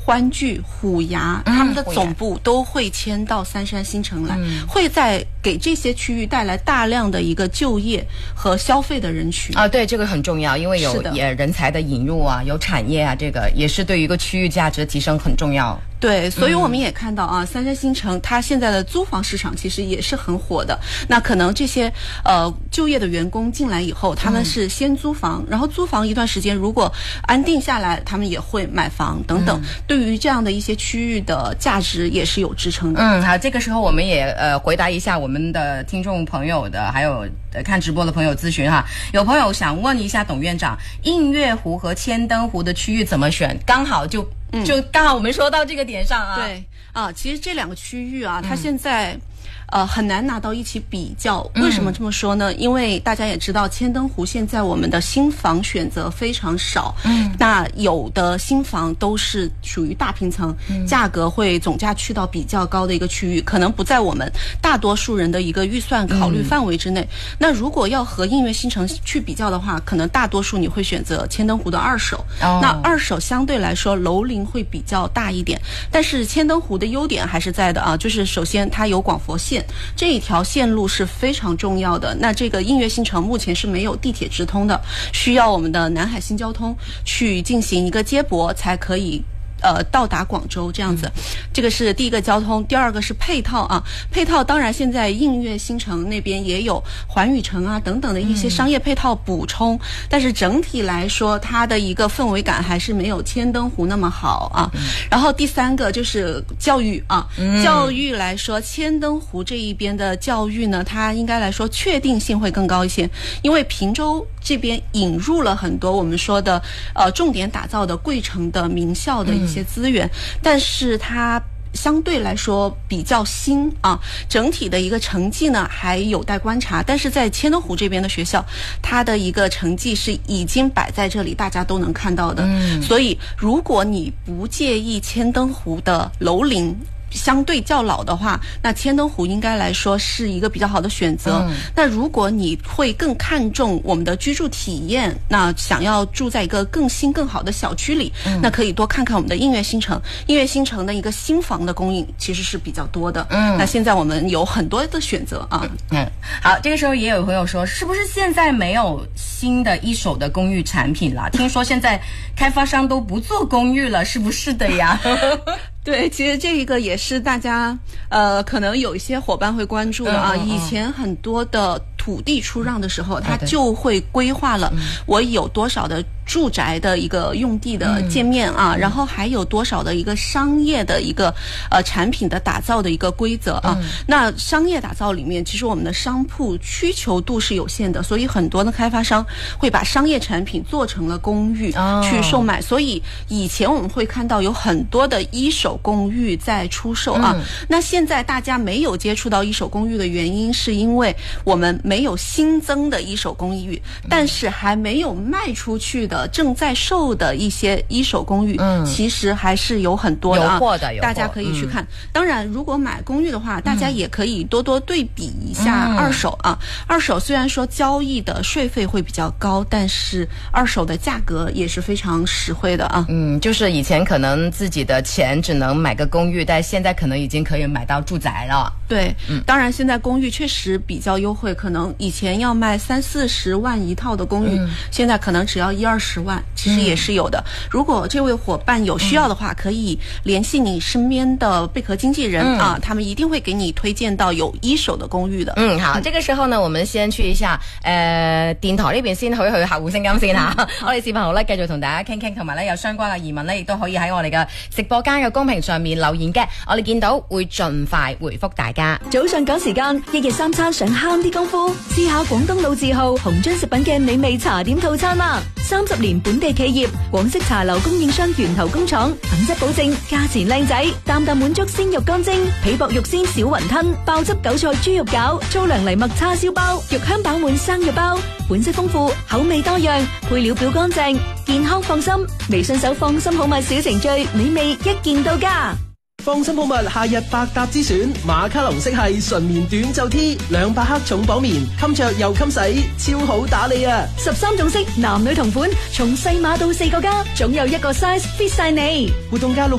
欢聚、虎牙，他们的总部都会迁到三山新城来，会在给这些区域带来大量的一个就业和消费的人群啊。对，这个很重要，因为有人才的引入啊，有产业啊，这个也是对于一个区域价值的提升很重要。 对，所以我们也看到啊，三山新城它现在的租房市场其实也是很火的。那可能这些就业的员工进来以后，他们是先租房，然后租房一段时间，如果安定下来，他们也会买房等等。对于这样的一些区域的价值也是有支撑的。 好，这个时候我们也回答一下我们的听众朋友的，还有看直播的朋友咨询哈。有朋友想问一下董院长，映月湖和千灯湖的区域怎么选？刚好就刚好我们说到这个点上啊。 对啊，其实这两个区域啊，它现在很难拿到一起比较。为什么这么说呢？因为大家也知道，千灯湖现在我们的新房选择非常少。那有的新房都是属于大平层，价格会总价去到比较高的一个区域，可能不在我们大多数人的一个预算考虑范围之内。那如果要和映月新城去比较的话，可能大多数你会选择千灯湖的二手。那二手相对来说楼龄会比较大一点，但是千灯湖的优点还是在的啊，就是首先它有广佛线。这一条线路是非常重要的。那这个映月新城目前是没有地铁直通的，需要我们的南海新交通去进行一个接驳才可以到达广州这样子。这个是第一个交通。第二个是配套啊，配套当然现在映月新城那边也有环宇城啊等等的一些商业配套补充，但是整体来说它的一个氛围感还是没有千灯湖那么好啊。然后第三个就是教育啊，教育来说千灯湖这一边的教育呢，它应该来说确定性会更高一些，因为平洲这边引入了很多我们说的重点打造的贵城的名校的一些资源，但是它相对来说比较新啊，整体的一个成绩呢还有待观察。但是在千灯湖这边的学校，它的一个成绩是已经摆在这里，大家都能看到的。所以如果你不介意千灯湖的楼龄相对较老的话，那千灯湖应该来说是一个比较好的选择。那如果你会更看重我们的居住体验，那想要住在一个更新更好的小区里，那可以多看看我们的映月新城。映月新城的一个新房的供应其实是比较多的。那现在我们有很多的选择啊。 好，这个时候也有朋友说，是不是现在没有新的一手的公寓产品了？听说现在开发商都不做公寓了，是不是的呀？ 对，其实这一个也是大家可能有一些伙伴会关注的啊。以前很多的土地出让的时候，它就会规划了我有多少的住宅的一个用地的界面啊，然后还有多少的一个商业的一个产品的打造的一个规则啊。那商业打造里面，其实我们的商铺需求度是有限的，所以很多的开发商会把商业产品做成了公寓去售卖。所以以前我们会看到有很多的一手公寓在出售啊。那现在大家没有接触到一手公寓的原因，是因为我们没有新增的一手公寓，但是还没有卖出去的正在售的一些一手公寓，其实还是有很多的啊， 有货的， 大家可以去看。当然如果买公寓的话，大家也可以多多对比一下二手啊。二手虽然说交易的税费会比较高，但是二手的价格也是非常实惠的啊。 就是以前可能自己的钱只能买个公寓，但现在可能已经可以买到住宅了。 对，当然现在公寓确实比较优惠，可能以前要卖30-40万一套的公寓，现在可能只要10-20万，其实也是有的。如果这位伙伴有需要的话，可以联系你身边的贝壳经纪人啊，他們一定會給你推薦到有一手的公寓的。 好，這個時候呢，我們先去一下電台呢邊先去一去客戶聲音先嚇。我哋視頻號咧繼續同大家傾傾，同埋咧有相關嘅疑問咧，亦都可以喺我哋嘅直播間嘅公屏上面留言嘅，我哋見到會盡快回覆大家。 早上趕時間，一日三餐想慳啲功夫，試下廣東老字號紅樽食品嘅美味茶點套餐啦！30年本地企業，廣式茶樓供應商源頭工廠，品質保證，價錢靚仔，啖啖滿足鮮肉乾蒸，皮薄肉鮮小雲吞，爆汁韭菜豬肉餃，粗糧藜麥叉燒包，肉香飽滿生肉包，本色豐富，口味多樣，配料表乾淨，健康放心。微信搜放心好物小程序，美味一鍵到家。 放心好物夏日百搭之選，馬卡龍色系純棉短袖 T， 200克重綁棉，襟着又襟洗，超好打理啊！13種色，男女同款，從細碼到4個加，總有一個 size fit 晒你。活動價